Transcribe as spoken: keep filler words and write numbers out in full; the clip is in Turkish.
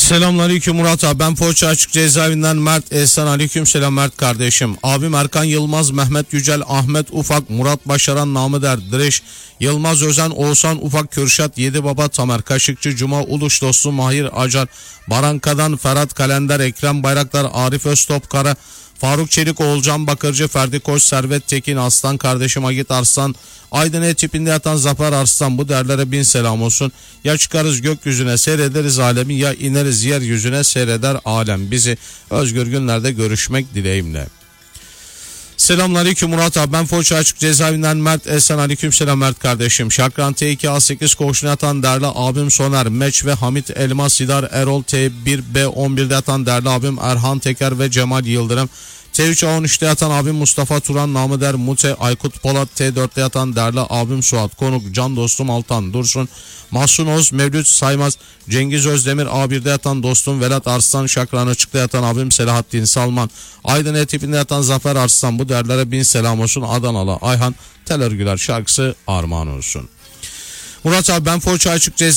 Selamünaleyküm Murat abi, ben Foça Açık Cezaevinden Mert Ehsan. Aleyküm selam Mert kardeşim. Abim Erkan Yılmaz, Mehmet Yücel, Ahmet Ufak, Murat Başaran, namı der Direş, Yılmaz Özen, Oğuzhan Ufak, Kürşat Yedibaba, Tamer Kaşıkçı, Cuma Uluş Dostu, Mahir Acar, Baranka'dan Ferhat Kalender, Ekrem Bayraktar, Arif Öztopkara, Faruk Çelik, Oğulcan Bakırcı, Ferdi Koç, Servet Tekin, Aslan kardeşim Agit Arslan, Aydın E tipinde yatan Zafer Arslan, bu derlere bin selam olsun. Ya çıkarız gökyüzüne seyrederiz alemi, ya ineriz yeryüzüne seyreder alem bizi. Özgür günlerde görüşmek dileğimle. Selamünaleyküm Murat abi, ben Foça Açık Cezaevinden Mert Esen. Aleyküm selam Mert kardeşim. Şakran T iki A sekiz koğuşuna yatan değerli abim Soner Meç ve Hamit Elmas Sidar Erol T bir B on birde yatan değerli abim Erhan Teker ve Cemal Yıldırım. T üç A on üçte yatan abim Mustafa Turan, namı der Mute Aykut Polat. T dörtte yatan değerli abim Suat Konuk, can dostum Altan Dursun, Mahsun Oz, Mevlüt Saymaz, Cengiz Özdemir. A birde yatan dostum Velat Arslan, Şakran Açık'ta yatan abim Selahattin Salman, Aydın E tipinde yatan Zafer Arslan, bu derlere bin selam olsun. Adanalı Ayhan, Tel Örgüler şarkısı armağan olsun. Murat abi, ben Foça Açık